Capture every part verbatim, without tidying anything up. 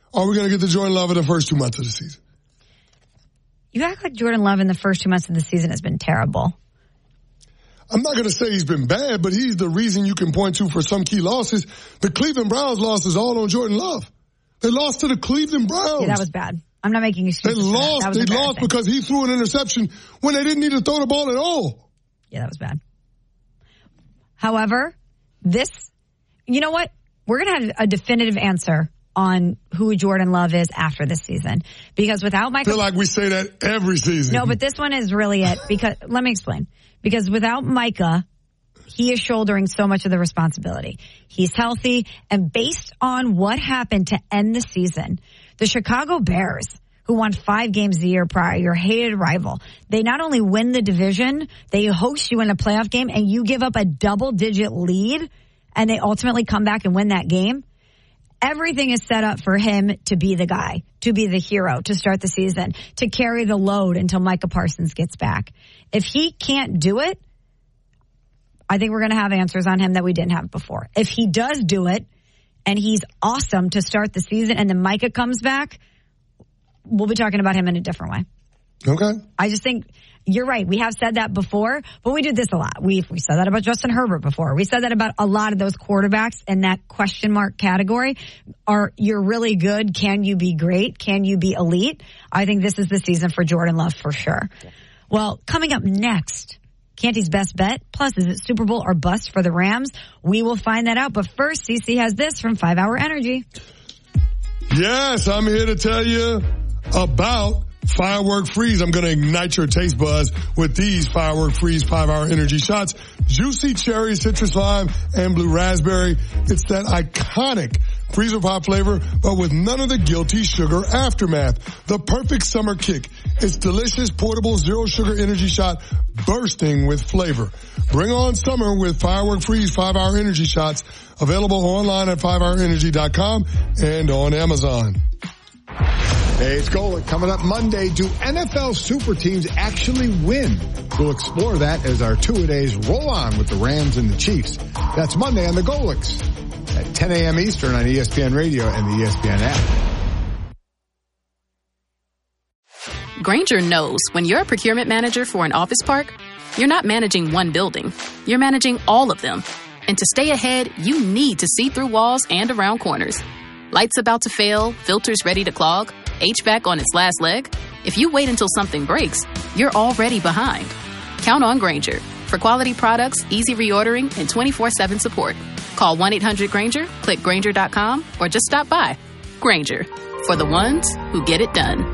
Are we going to get the Jordan Love in the first two months of the season? You act like Jordan Love in the first two months of the season has been terrible. I'm not going to say he's been bad, but he's the reason you can point to for some key losses. The Cleveland Browns losses all on Jordan Love. They lost to the Cleveland Browns. Yeah, that was bad. I'm not making excuses. They lost. That. That they lost because he threw an interception when they didn't need to throw the ball at all. Yeah, that was bad. However, this, you know what? We're going to have a definitive answer on who Jordan Love is after this season. Because without Micah... I feel like we say that every season. No, but this one is really it. Because let me explain. Because without Micah, he is shouldering so much of the responsibility. He's healthy, and based on what happened to end the season, the Chicago Bears, who won five games a year prior, your hated rival, they not only win the division, they host you in a playoff game, and you give up a double-digit lead, and they ultimately come back and win that game. Everything is set up for him to be the guy, to be the hero, to start the season, to carry the load until Micah Parsons gets back. If he can't do it, I think we're going to have answers on him that we didn't have before. If he does do it, and he's awesome to start the season, and then Micah comes back, we'll be talking about him in a different way. Okay. I just think you're right. We have said that before, but we do this a lot. We we said that about Justin Herbert before. We said that about a lot of those quarterbacks in that question mark category. Are you're really good? Can you be great? Can you be elite? I think this is the season for Jordan Love for sure. Well, coming up next, Canty's best bet. Plus, is it Super Bowl or bust for the Rams? We will find that out. But first, Cece has this from five hour Energy. Yes, I'm here to tell you about Firework Freeze. I'm going to ignite your taste buds with these Firework Freeze five hour Energy shots. Juicy cherry, citrus lime, and blue raspberry. It's that iconic freezer pop flavor, but with none of the guilty sugar aftermath. The perfect summer kick. It's delicious, portable, zero sugar energy shot bursting with flavor. Bring on summer with Firework Freeze five hour Energy shots. Available online at five hour energy dot com and on Amazon. Hey, it's Golic. Coming up Monday, do N F L super teams actually win? We'll explore that as our two-a-days roll on with the Rams and the Chiefs. That's Monday on the Golics at ten a.m. Eastern on E S P N Radio and the E S P N app. Grainger knows when you're a procurement manager for an office park, you're not managing one building. You're managing all of them. And to stay ahead, you need to see through walls and around corners. Lights about to fail, filters ready to clog, H V A C on its last leg. If you wait until something breaks, you're already behind. Count on Grainger for quality products, easy reordering, and twenty-four seven support. Call one eight hundred Grainger, click Grainger dot com, or just stop by. Grainger, for the ones who get it done.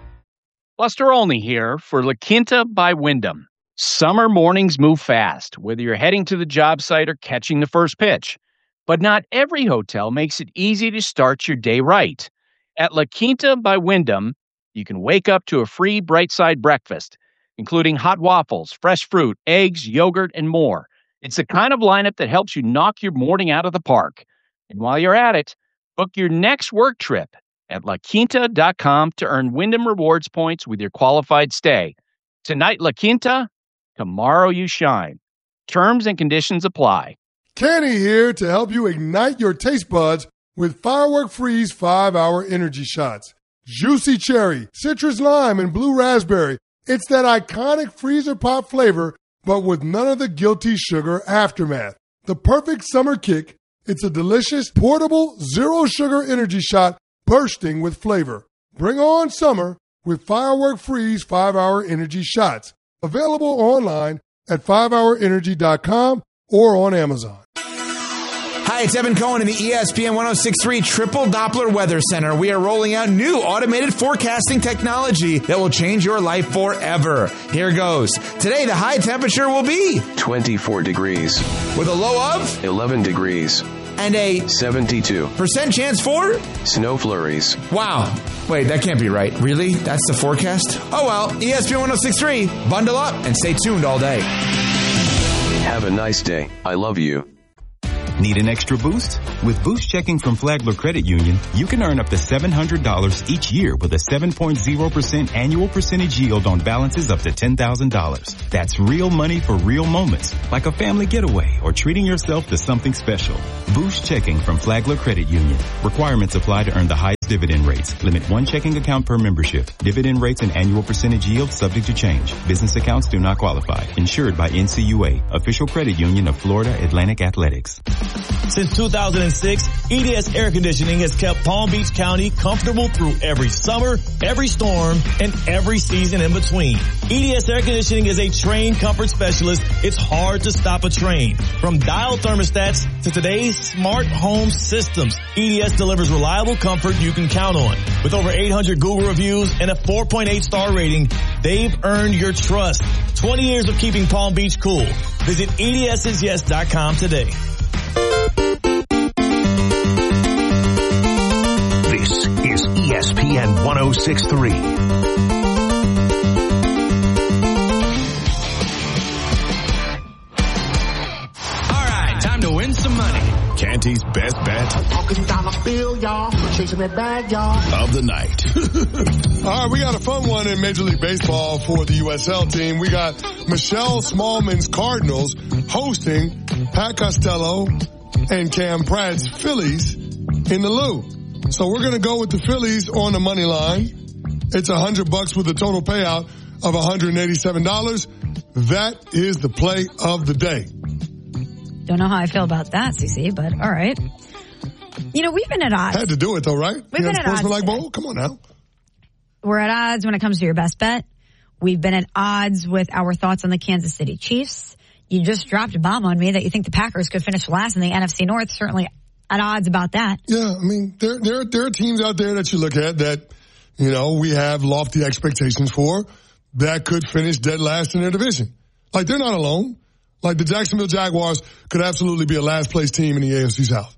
Buster Olney here for La Quinta by Wyndham. Summer mornings move fast, whether you're heading to the job site or catching the first pitch. But not every hotel makes it easy to start your day right. At La Quinta by Wyndham, you can wake up to a free Bright Side breakfast, including hot waffles, fresh fruit, eggs, yogurt, and more. It's the kind of lineup that helps you knock your morning out of the park. And while you're at it, book your next work trip at la quinta dot com to earn Wyndham Rewards points with your qualified stay. Tonight, La Quinta, tomorrow you shine. Terms and conditions apply. Kenny here to help you ignite your taste buds with Firework Freeze five hour Energy shots. Juicy cherry, citrus lime, and blue raspberry. It's that iconic freezer pop flavor, but with none of the guilty sugar aftermath. The perfect summer kick. It's a delicious, portable, zero sugar energy shot bursting with flavor. Bring on summer with Firework Freeze five hour Energy shots. Available online at five hour energy dot com or on Amazon. Hi, it's Evan Cohen in the E S P N ten sixty-three Triple Doppler Weather Center. We are rolling out new automated forecasting technology that will change your life forever. Here goes. Today, the high temperature will be twenty-four degrees. With a low of eleven degrees. And a seventy-two percent chance for snow flurries. Wow. Wait, that can't be right. Really? That's the forecast? Oh well, E S P N ten sixty-three. Bundle up and stay tuned all day. Have a nice day. I love you. Need an extra boost? With Boost Checking from Flagler Credit Union, you can earn up to seven hundred dollars each year with a seven point zero percent annual percentage yield on balances up to ten thousand dollars. That's real money for real moments, like a family getaway or treating yourself to something special. Boost Checking from Flagler Credit Union. Requirements apply to earn the highest dividend rates. Limit one checking account per membership. Dividend rates and annual percentage yield subject to change. Business accounts do not qualify. Insured by N C U A, official credit union of Florida Atlantic Athletics. Since two thousand six, E D S Air Conditioning has kept Palm Beach County comfortable through every summer, every storm, and every season in between. E D S Air Conditioning is a trained comfort specialist. It's hard to stop a train. From dial thermostats to today's smart home systems, E D S delivers reliable comfort you can count on. With over eight hundred Google reviews and a four point eight star rating, they've earned your trust. twenty years of keeping Palm Beach cool. Visit E D S is yes dot com today. This is E S P N ten sixty-three. All right, time to win some money. Canty's best bet talking dollar bill, y'all. Chasing that bag, y'all. Of the night. All right, we got a fun one in Major League Baseball for the U S L team. We got Michelle Smallman's Cardinals hosting Pat Costello and Cam Pratt's Phillies in the Lou. So we're going to go with the Phillies on the money line. It's a hundred bucks with a total payout of one hundred eighty-seven dollars. That is the play of the day. Don't know how I feel about that, C C, but all right. You know, we've been at odds. Had to do it though, right? We've you been at odds. Like bowl? Come on now. We're at odds when it comes to your best bet. We've been at odds with our thoughts on the Kansas City Chiefs. You just dropped a bomb on me that you think the Packers could finish last in the N F C North. Certainly at odds about that. Yeah, I mean, there, there, there are teams out there that you look at that, you know, we have lofty expectations for that could finish dead last in their division. Like, they're not alone. Like, the Jacksonville Jaguars could absolutely be a last place team in the A F C South.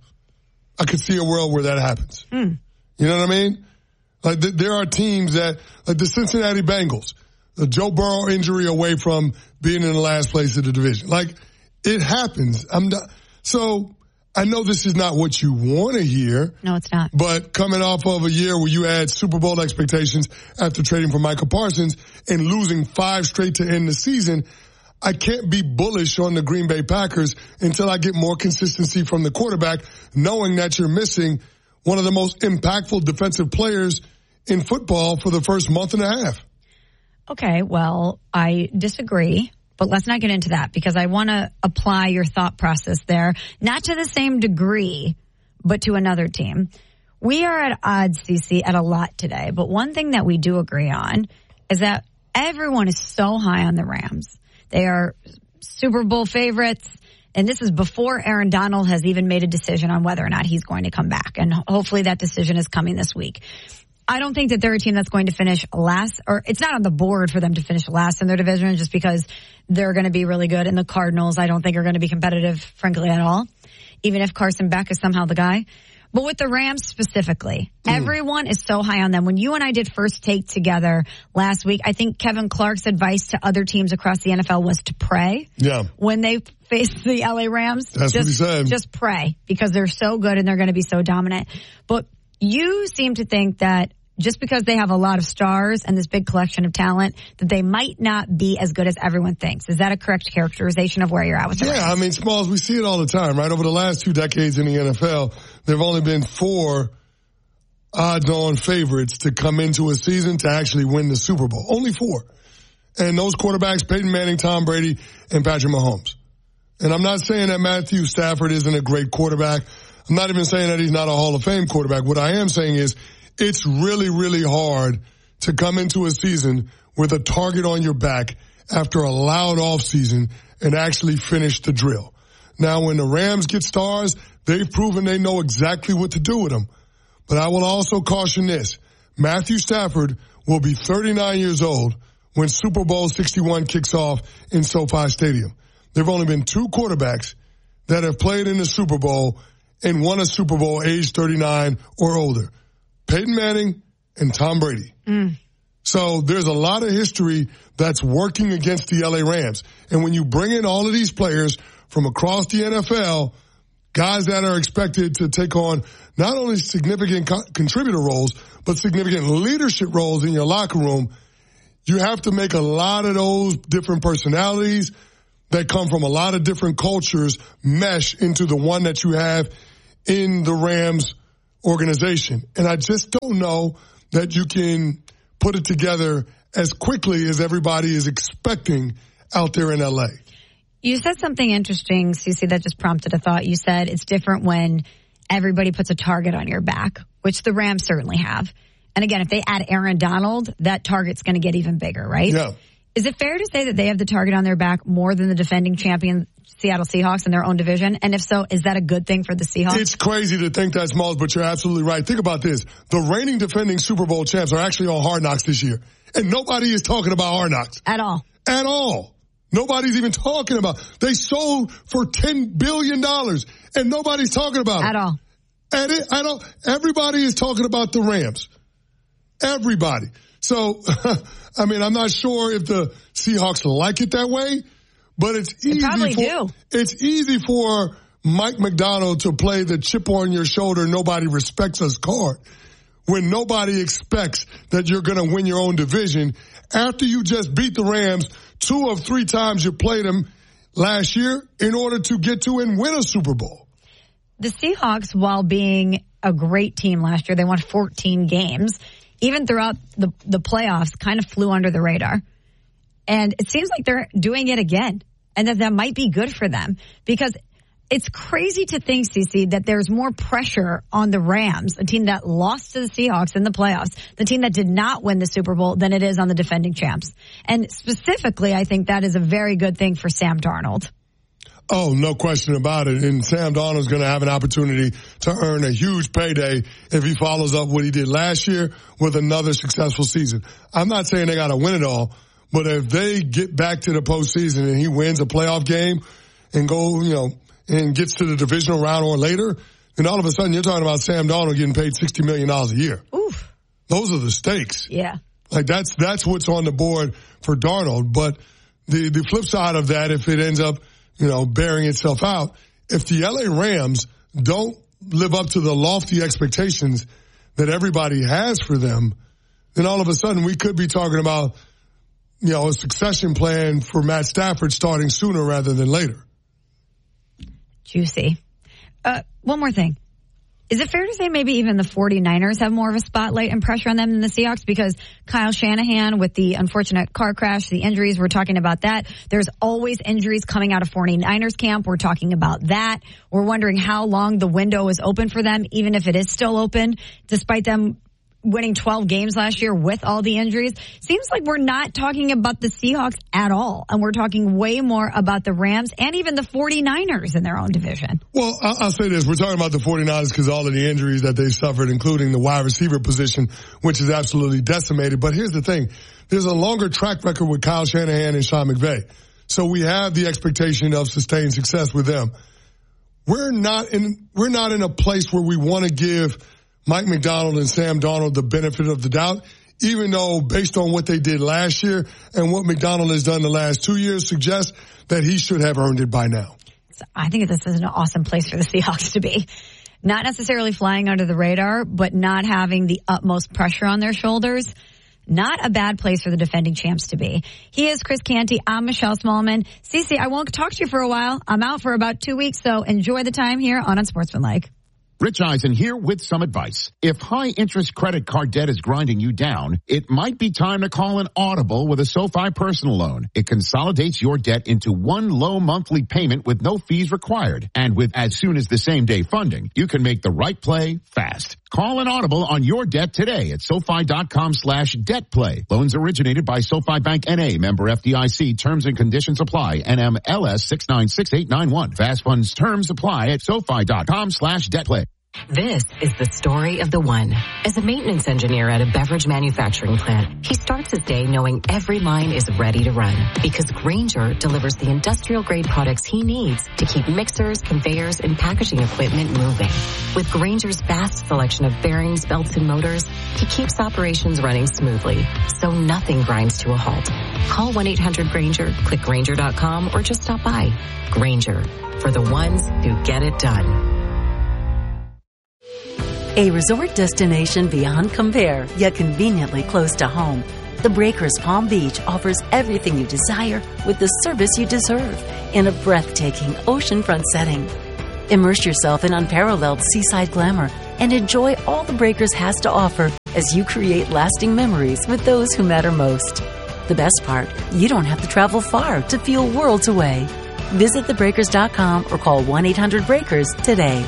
I could see a world where that happens. Mm. You know what I mean? Like, th- there are teams that, like the Cincinnati Bengals, the Joe Burrow injury away from being in the last place of the division. Like, it happens. I'm not, so I know this is not what you want to hear. No, it's not. But coming off of a year where you had Super Bowl expectations after trading for Michael Parsons and losing five straight to end the season, I can't be bullish on the Green Bay Packers until I get more consistency from the quarterback, knowing that you're missing one of the most impactful defensive players in football for the first month and a half. Okay, well, I disagree, but let's not get into that because I want to apply your thought process there, not to the same degree, but to another team. We are at odds, C C, at a lot today, but one thing that we do agree on is that everyone is so high on the Rams. They are Super Bowl favorites, and this is before Aaron Donald has even made a decision on whether or not he's going to come back, and hopefully that decision is coming this week. I don't think that they're a team that's going to finish last, or it's not on the board for them to finish last in their division just because they're going to be really good, and the Cardinals I don't think are going to be competitive, frankly, at all, even if Carson Beck is somehow the guy. But with the Rams specifically, mm. everyone is so high on them. When you and I did First Take together last week, I think Kevin Clark's advice to other teams across the N F L was to pray. Yeah. When they face the L A Rams. That's just, what he said. Just pray because they're so good and they're going to be so dominant. But you seem to think that just because they have a lot of stars and this big collection of talent, that they might not be as good as everyone thinks. Is that a correct characterization of where you're at with the Yeah, Rams? I mean, Smalls, we see it all the time, right? Over the last two decades in the N F L, there have only been four odds-on favorites to come into a season to actually win the Super Bowl. Only four. And those quarterbacks, Peyton Manning, Tom Brady, and Patrick Mahomes. And I'm not saying that Matthew Stafford isn't a great quarterback. I'm not even saying that he's not a Hall of Fame quarterback. What I am saying is it's really, really hard to come into a season with a target on your back after a loud offseason and actually finish the drill. Now, when the Rams get stars, they've proven they know exactly what to do with them. But I will also caution this. Matthew Stafford will be thirty-nine years old when Super Bowl sixty-one kicks off in SoFi Stadium. There have only been two quarterbacks that have played in the Super Bowl and won a Super Bowl age thirty-nine or older. Peyton Manning and Tom Brady. Mm. So there's a lot of history that's working against the L A Rams. And when you bring in all of these players from across the N F L, guys that are expected to take on not only significant co- contributor roles, but significant leadership roles in your locker room, you have to make a lot of those different personalities that come from a lot of different cultures mesh into the one that you have in the Rams organization. And I just don't know that you can put it together as quickly as everybody is expecting out there in L A. You said something interesting, Cece, that just prompted a thought. You said it's different when everybody puts a target on your back, which the Rams certainly have. And again, if they add Aaron Donald, that target's going to get even bigger, right? Yeah. Is it fair to say that they have the target on their back more than the defending champion Seattle Seahawks in their own division? And if so, is that a good thing for the Seahawks? It's crazy to think that, Smalls, but you're absolutely right. Think about this. The reigning defending Super Bowl champs are actually on Hard Knocks this year. And nobody is talking about Hard Knocks. At all. At all. Nobody's even talking about. They sold for ten billion dollars and nobody's talking about it. At all. And it, I don't, everybody is talking about the Rams. Everybody. So, I mean, I'm not sure if the Seahawks like it that way, but it's easy. They probably for, do. It's easy for Mike McDonald to play the chip on your shoulder, nobody respects us card when nobody expects that you're going to win your own division after you just beat the Rams two of three times you played them last year in order to get to and win a Super Bowl. The Seahawks, while being a great team last year, they won fourteen games. Even throughout the, the playoffs, kind of flew under the radar. And it seems like they're doing it again. And that that might be good for them. Because it's crazy to think, Cece, that there's more pressure on the Rams, a team that lost to the Seahawks in the playoffs, the team that did not win the Super Bowl, than it is on the defending champs. And specifically, I think that is a very good thing for Sam Darnold. Oh, no question about it. And Sam Darnold's going to have an opportunity to earn a huge payday if he follows up what he did last year with another successful season. I'm not saying they got to win it all, but if they get back to the postseason and he wins a playoff game and go, you know, and gets to the divisional round or later, then all of a sudden you're talking about Sam Darnold getting paid sixty million dollars a year. Oof. Those are the stakes. Yeah. Like that's, that's what's on the board for Darnold. But the, the flip side of that, if it ends up, you know, bearing itself out, if the L A Rams don't live up to the lofty expectations that everybody has for them, then all of a sudden we could be talking about, you know, a succession plan for Matt Stafford starting sooner rather than later. Juicy. Uh, one more thing. Is it fair to say maybe even the 49ers have more of a spotlight and pressure on them than the Seahawks? Because Kyle Shanahan, with the unfortunate car crash, the injuries, we're talking about that. There's always injuries coming out of 49ers camp. We're talking about that. We're wondering how long the window is open for them, even if it is still open, despite them winning twelve games last year with all the injuries. Seems like we're not talking about the Seahawks at all, and we're talking way more about the Rams and even the 49ers in their own division. Well, I'll say this. We're talking about the 49ers because all of the injuries that they suffered, including the wide receiver position, which is absolutely decimated. But here's the thing. There's a longer track record with Kyle Shanahan and Sean McVay. So we have the expectation of sustained success with them. We're not in, we're not in a place where we want to give Mike McDonald and Sam Darnold the benefit of the doubt, even though based on what they did last year and what McDonald has done the last two years suggests that he should have earned it by now. I think this is an awesome place for the Seahawks to be. Not necessarily flying under the radar, but not having the utmost pressure on their shoulders. Not a bad place for the defending champs to be. He is Chris Canty. I'm Michelle Smallman. Cece, I won't talk to you for a while. I'm out for about two weeks, so enjoy the time here on Unsportsmanlike. Rich Eisen here with some advice. If high-interest credit card debt is grinding you down, it might be time to call an audible with a SoFi personal loan. It consolidates your debt into one low monthly payment with no fees required. And with as soon as the same day funding, you can make the right play fast. Call an audible on your debt today at SoFi.com slash debt play. Loans originated by SoFi Bank N A, member F D I C. Terms and conditions apply. N M L S six nine six eight nine one. Fast funds terms apply at SoFi.com slash debt play. This is the story of the one. As a maintenance engineer at a beverage manufacturing plant, he starts his day knowing every line is ready to run because Grainger delivers the industrial-grade products he needs to keep mixers, conveyors, and packaging equipment moving. With Grainger's vast selection of bearings, belts, and motors, he keeps operations running smoothly, so nothing grinds to a halt. Call one eight hundred Grainger, click Grainger dot com, or just stop by. Grainger, for the ones who get it done. A resort destination beyond compare, yet conveniently close to home. The Breakers Palm Beach offers everything you desire with the service you deserve in a breathtaking oceanfront setting. Immerse yourself in unparalleled seaside glamour and enjoy all the Breakers has to offer as you create lasting memories with those who matter most. The best part, you don't have to travel far to feel worlds away. Visit the breakers dot com or call one eight hundred breakers today.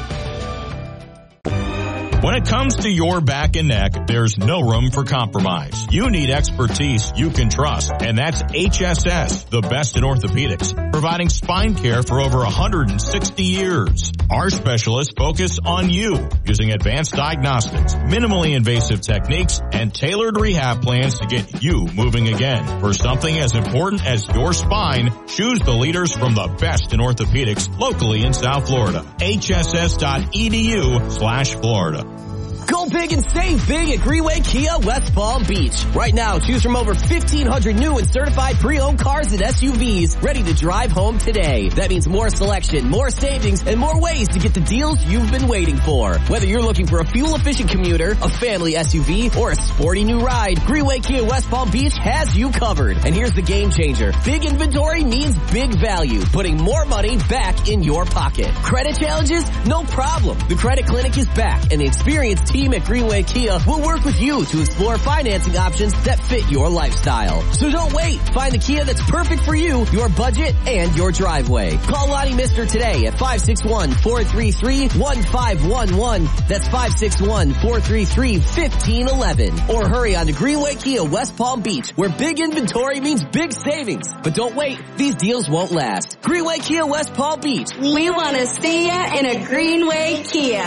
When it comes to your back and neck, there's no room for compromise. You need expertise you can trust, and that's H S S, the best in orthopedics, providing spine care for over one hundred sixty years. Our specialists focus on you using advanced diagnostics, minimally invasive techniques, and tailored rehab plans to get you moving again. For something as important as your spine, choose the leaders from the best in orthopedics locally in South Florida. H S S dot E D U slash Florida. Go big and save big at Greenway Kia West Palm Beach. Right now, choose from over fifteen hundred new and certified pre-owned cars and S U Vs ready to drive home today. That means more selection, more savings, and more ways to get the deals you've been waiting for. Whether you're looking for a fuel-efficient commuter, a family S U V, or a sporty new ride, Greenway Kia West Palm Beach has you covered. And here's the game changer. Big inventory means big value, putting more money back in your pocket. Credit challenges? No problem. The Credit Clinic is back, and the experienced team at Greenway Kia will work with you to explore financing options that fit your lifestyle. So don't wait. Find the Kia that's perfect for you, your budget, and your driveway. Call Lonnie Mister today at five six one, four three three, one five one one. That's five six one, four three three, one five one one. Or hurry on to Greenway Kia West Palm Beach, where big inventory means big savings. But don't wait. These deals won't last. Greenway Kia West Palm Beach. We want to see ya in a Greenway Kia.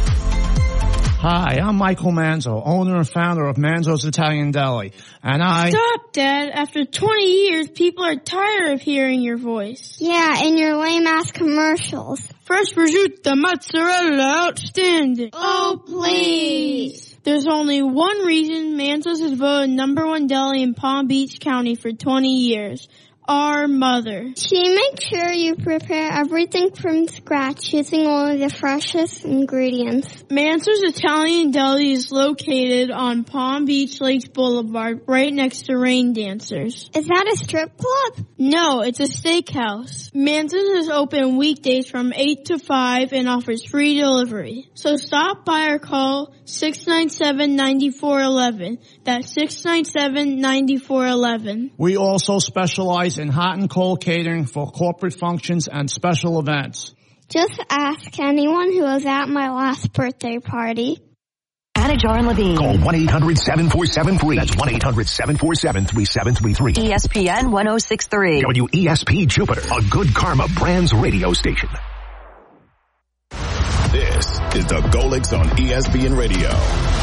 Hi, I'm Michael Manzo, owner and founder of Manzo's Italian Deli, and I... Stop, Dad. After twenty years, people are tired of hearing your voice. Yeah, and your lame-ass commercials. Fresh prosciutto, mozzarella, outstanding. Oh, please. There's only one reason Manzo's has voted number one deli in Palm Beach County for twenty years. Our mother. She makes sure you prepare everything from scratch using only the freshest ingredients. Manzo's Italian Deli is located on Palm Beach Lakes Boulevard, right next to Rain Dancers. Is that a strip club? No, it's a steakhouse. Manzo's is open weekdays from eight to five and offers free delivery. So stop by or call six nine seven, nine four one one. That's six nine seven, nine four one one. We also specialize in hot and cold catering for corporate functions and special events. Just ask anyone who was at my last birthday party. Anajar and Levine. Call one eight hundred, seven four seven, free. That's one eight hundred, seven four seven, three seven three three. E S P N one oh six three. W E S P Jupiter, a Good Karma Brands radio station. This is the Golix on E S P N Radio.